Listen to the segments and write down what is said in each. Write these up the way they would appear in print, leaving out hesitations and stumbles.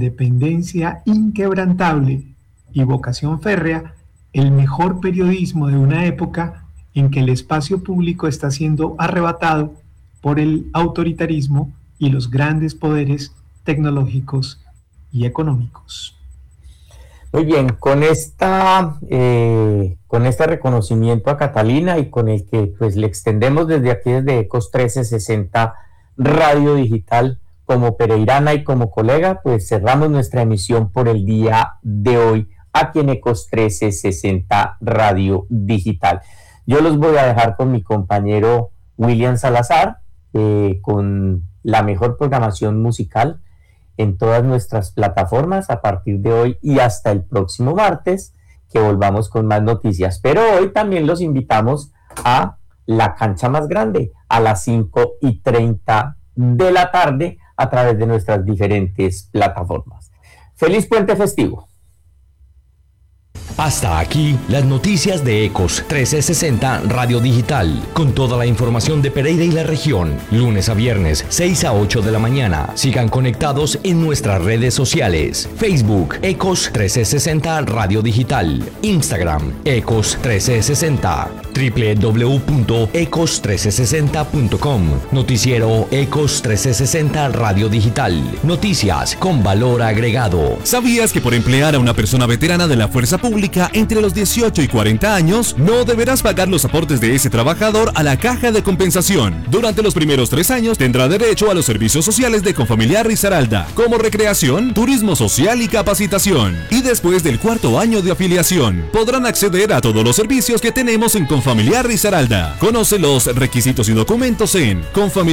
independencia inquebrantable y vocación férrea, el mejor periodismo de una época en que el espacio público está siendo arrebatado por el autoritarismo y los grandes poderes tecnológicos y económicos. Muy bien, con este reconocimiento a Catalina y con el que pues le extendemos desde aquí, desde Ecos 1360 Radio Digital, como pereirana y como colega, pues cerramos nuestra emisión por el día de hoy aquí en Ecos 1360 Radio Digital. Yo los voy a dejar con mi compañero William Salazar, con la mejor programación musical en todas nuestras plataformas a partir de hoy y hasta el próximo martes, que volvamos con más noticias. Pero hoy también los invitamos a la cancha más grande a las 5:30 de la tarde a través de nuestras diferentes plataformas. ¡Feliz puente festivo! Hasta aquí las noticias de Ecos 1360 Radio Digital, con toda la información de Pereira y la región, lunes a viernes, 6 a 8 de la mañana. Sigan conectados en nuestras redes sociales: Facebook, Ecos 1360 Radio Digital, Instagram, Ecos 1360, www.ecos1360.com, noticiero Ecos 1360 Radio Digital, noticias con valor agregado. ¿Sabías que por emplear a una persona veterana de la fuerza pública entre los 18 y 40 años, no deberás pagar los aportes de ese trabajador a la caja de compensación? Durante los primeros 3 años tendrá derecho a los servicios sociales de Confamiliar Risaralda, como recreación, turismo social y capacitación. Y después del 4º año de afiliación, podrán acceder a todos los servicios que tenemos en Confamiliar Risaralda. Conoce los requisitos y documentos en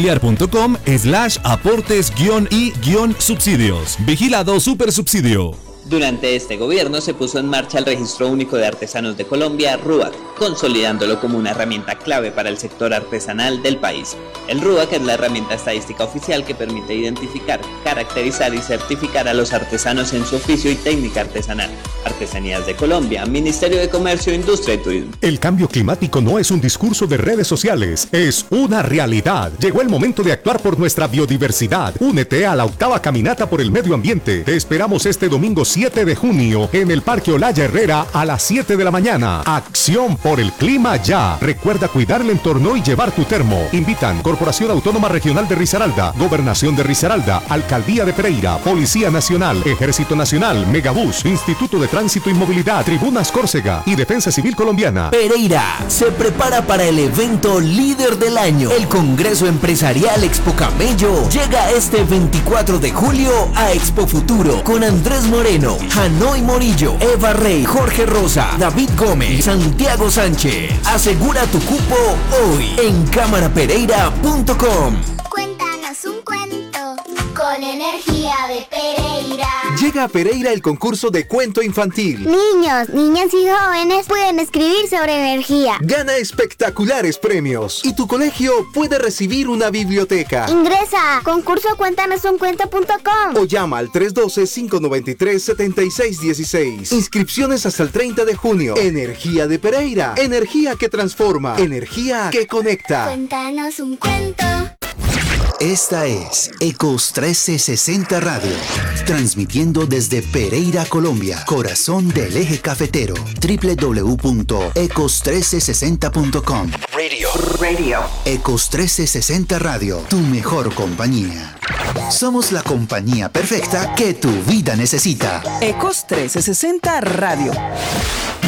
confamiliar.com/aportes-y-subsidios. Vigilado Supersubsidio. Durante este gobierno se puso en marcha el Registro Único de Artesanos de Colombia, RUAC, consolidándolo como una herramienta clave para el sector artesanal del país. El RUAC es la herramienta estadística oficial que permite identificar, caracterizar y certificar a los artesanos en su oficio y técnica artesanal. Artesanías de Colombia, Ministerio de Comercio, Industria y Turismo. El cambio climático no es un discurso de redes sociales, es una realidad. Llegó el momento de actuar por nuestra biodiversidad. Únete a la 8ª Caminata por el Medio Ambiente. Te esperamos este domingo 7 de junio en el Parque Olaya Herrera a las 7 de la mañana. Acción por el clima ya. Recuerda cuidar el entorno y llevar tu termo. Invitan Corporación Autónoma Regional de Risaralda, Gobernación de Risaralda, Alcaldía de Pereira, Policía Nacional, Ejército Nacional, Megabús, Instituto de Tránsito y Movilidad, Tribunas Córcega y Defensa Civil Colombiana. Pereira se prepara para el evento líder del año. El Congreso Empresarial Expo Camello llega este 24 de julio a Expo Futuro con Andrés Moreno, Hanoi Morillo, Eva Rey, Jorge Rosa, David Gómez, Santiago Sánchez. Asegura tu cupo hoy en cámarapereira.com. Cuéntanos un cuento con energía de Pereira. Llega a Pereira el concurso de cuento infantil. Niños, niñas y jóvenes pueden escribir sobre energía. Gana espectaculares premios y tu colegio puede recibir una biblioteca. Ingresa a concursocuéntanosuncuento.com o llama al 312-593-7616. Inscripciones hasta el 30 de junio. Energía de Pereira. Energía que transforma. Energía que conecta. Cuéntanos un cuento. Esta es Ecos 1360 Radio, transmitiendo desde Pereira, Colombia, corazón del eje cafetero. www.ecos1360.com. Radio. Ecos 1360 Radio, tu mejor compañía. Somos la compañía perfecta que tu vida necesita. Ecos 1360 Radio.